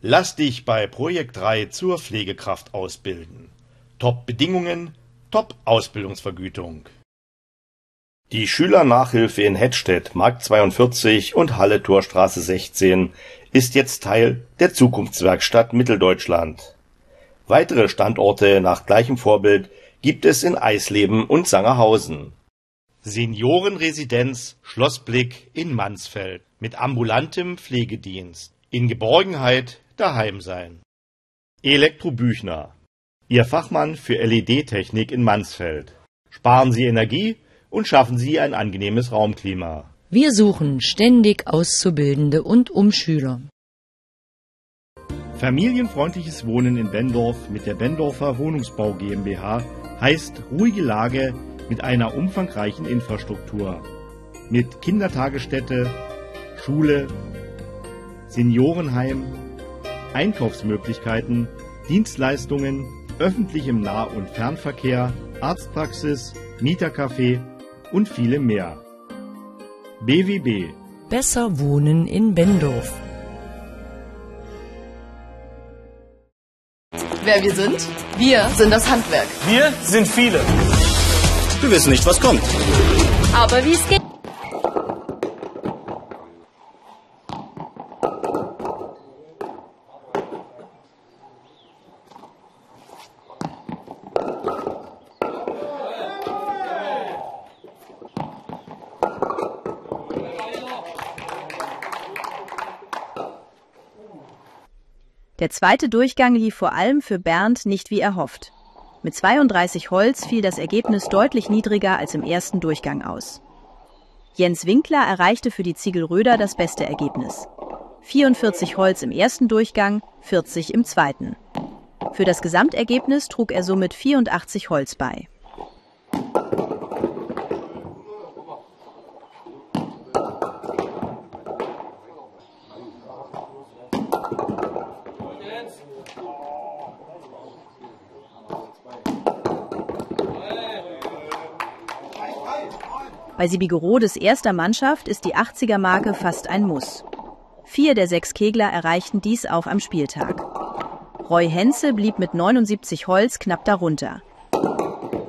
Lass dich bei Projekt 3 zur Pflegekraft ausbilden. Top-Bedingungen, Top-Ausbildungsvergütung. Die Schülernachhilfe in Hettstedt, Markt 42 und Halle-Torstraße 16 ist jetzt Teil der Zukunftswerkstatt Mitteldeutschland. Weitere Standorte nach gleichem Vorbild gibt es in Eisleben und Sangerhausen. Seniorenresidenz Schlossblick in Mansfeld mit ambulantem Pflegedienst. In Geborgenheit daheim sein. Elektro Büchner, Ihr Fachmann für LED-Technik in Mansfeld. Sparen Sie Energie und schaffen Sie ein angenehmes Raumklima. Wir suchen ständig Auszubildende und Umschüler. Familienfreundliches Wohnen in Benndorf mit der Benndorfer Wohnungsbau GmbH heißt ruhige Lage mit einer umfangreichen Infrastruktur. Mit Kindertagesstätte, Schule, Seniorenheim, Einkaufsmöglichkeiten, Dienstleistungen, öffentlichem Nah- und Fernverkehr, Arztpraxis, Mietercafé und vielem mehr. BWB. Besser wohnen in Benndorf. Wer wir sind? Wir sind das Handwerk. Wir sind viele. Wir wissen nicht, was kommt. Aber wie es geht. Der zweite Durchgang lief vor allem für Bernd nicht wie erhofft. Mit 32 Holz fiel das Ergebnis deutlich niedriger als im ersten Durchgang aus. Jens Winkler erreichte für die Ziegelröder das beste Ergebnis. 44 Holz im ersten Durchgang, 40 im zweiten. Für das Gesamtergebnis trug er somit 84 Holz bei. Bei Siebigerodes erster Mannschaft ist die 80er-Marke fast ein Muss. 4 der 6 Kegler erreichten dies auch am Spieltag. Roy Henze blieb mit 79 Holz knapp darunter.